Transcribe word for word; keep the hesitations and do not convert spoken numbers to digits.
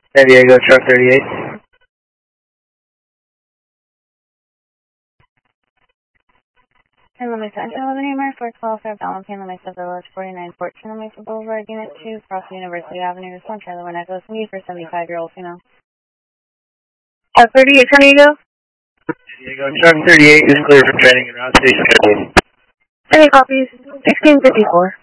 San Diego, truck thirty-eight. San Luis Central Avenue, Mark four twelve, five Allen San Luis Village, forty-nine fourteen, Luis Boulevard, Unit two, across University Avenue, Response Charlie one Echoes, need for seventy-five-year-old female. Uh, thirty-eight, San Diego. San Diego, truck thirty-eight is clear for training and route station scheduled. Any copies? sixteen fifty-four.